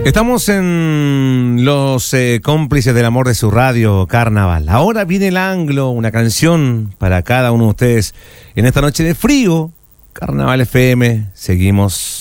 Estamos en los cómplices del amor de su radio, Carnaval. Ahora viene el anglo, una canción para cada uno de ustedes. En esta noche de frío, Carnaval FM, seguimos